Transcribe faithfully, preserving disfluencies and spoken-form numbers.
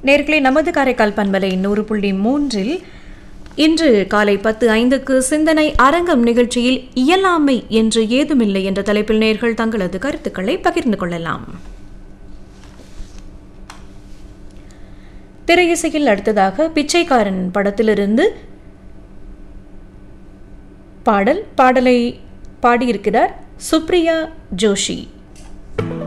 நேர்களே, நமது காரைக்கால் பண்பலை நூறு புள்ளி மூன்றில் இன்று காலை பத்து ஐந்துக்கு சிந்தனை அரங்கம் நிகழ்ச்சியில் இயலாமை என்று ஏதுமில்லை என்ற தலைப்பில் நேர்கள் தங்களது கருத்துக்களை பகிர்ந்து கொள்ளலாம். திரையிசையில் அடுத்ததாக பிச்சைக்காரன் படத்திலிருந்து பாடல் பாடலை பாடியிருக்கிறார் சுப்ரியா ஜோஷி.